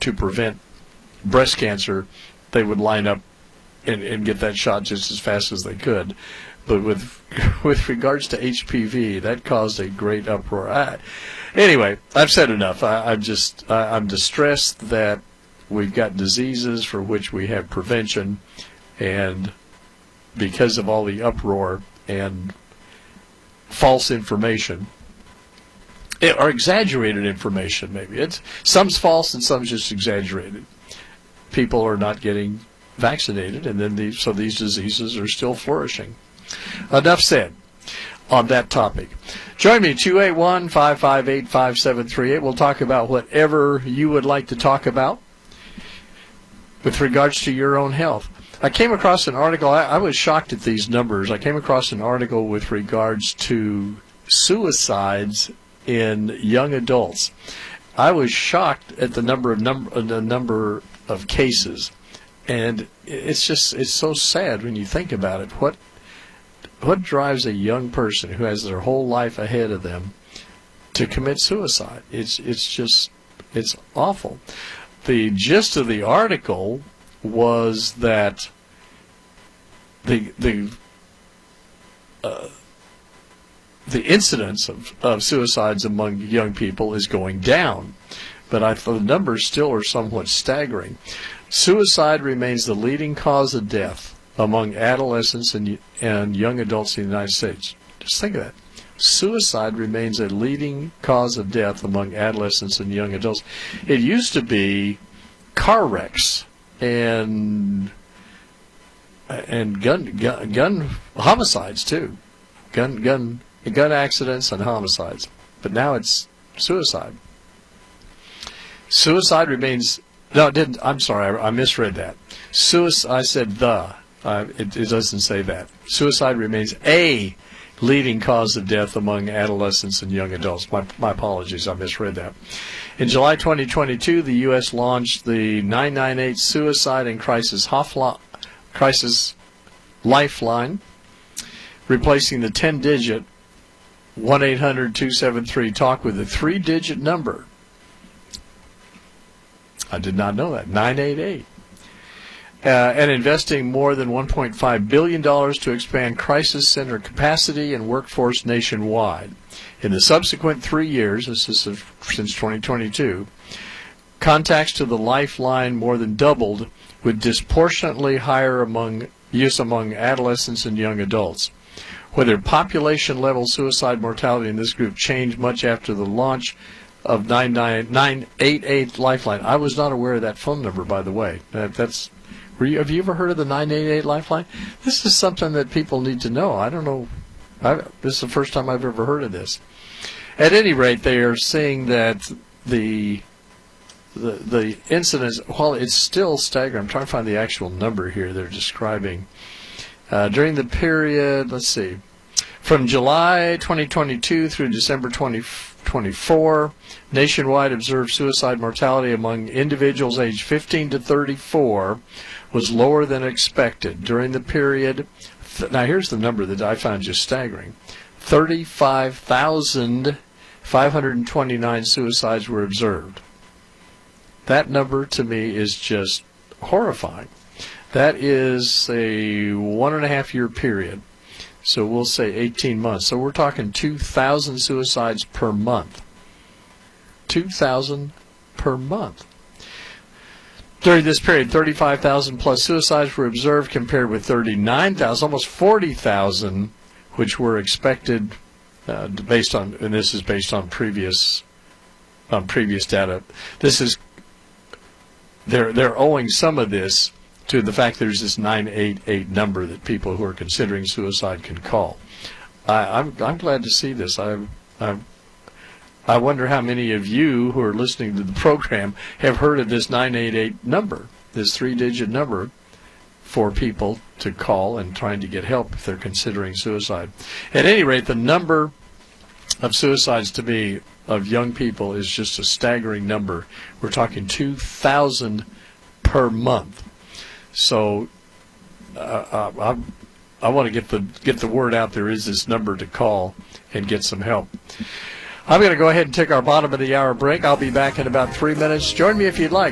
to prevent breast cancer, they would line up and get that shot just as fast as they could. But with regards to HPV, that caused a great uproar. Anyway, I've said enough. I'm distressed that we've got diseases for which we have prevention, and because of all the uproar and false information, or exaggerated information, maybe some's false and some's just exaggerated. People are not getting vaccinated, and then these diseases are still flourishing. Enough said on that topic. Join me, 281-558-5738. We'll talk about whatever you would like to talk about with regards to your own health. I came across an article. I was shocked at these numbers. I came across an article with regards to suicides in young adults. I was shocked at the number of cases, and it's so sad when you think about it. What drives a young person who has their whole life ahead of them to commit suicide? It's awful. The gist of the article was that the incidence of suicides among young people is going down, but the numbers still are somewhat staggering. Suicide remains the leading cause of death among adolescents and young adults in the United States. Just think of that. Suicide remains a leading cause of death among adolescents and young adults. It used to be car wrecks and gun homicides too, gun accidents and homicides. But now it's suicide. Suicide remains. No, it didn't. I'm sorry, I misread that. I said the. It doesn't say that. Suicide remains a leading cause of death among adolescents and young adults. My apologies, I misread that. In July 2022, the U.S. launched the 998 Suicide and Crisis Lifeline, replacing the 10-digit 1-800-273-TALK with a 3-digit number. I did not know that. 988. And investing more than $1.5 billion to expand crisis center capacity and workforce nationwide. In the subsequent 3 years, this is since 2022, contacts to the Lifeline more than doubled, with disproportionately higher use among adolescents and young adults. Whether population-level suicide mortality in this group changed much after the launch of 988 Lifeline. I was not aware of that phone number, by the way. Have you ever heard of the 988 Lifeline? This is something that people need to know. I don't know. This is the first time I've ever heard of this. At any rate, they are saying that the incidence, while it's still staggering, I'm trying to find the actual number here they're describing. During the period, let's see, from July 2022 through December 2024, nationwide observed suicide mortality among individuals aged 15 to 34 was lower than expected. During the period, now here's the number that I found just staggering, 35,529 suicides were observed. That number to me is just horrifying. That is a 1.5-year period. So we'll say 18 months. So we're talking 2,000 suicides per month. 2,000 per month. During this period, 35,000 plus suicides were observed compared with 39,000, almost 40,000, which were expected based on, and this is based on previous data. This is they're owing some of this to the fact there's this 988 number that people who are considering suicide can call. I'm glad to see this. I wonder how many of you who are listening to the program have heard of this 988 number, this 3-digit number for people to call and trying to get help if they're considering suicide. At any rate, the number of suicides to me of young people is just a staggering number. We're talking 2,000 per month. So I want to get the word out. There is this number to call and get some help. I'm going to go ahead and take our bottom of the hour break. I'll be back in about 3 minutes. Join me if you'd like.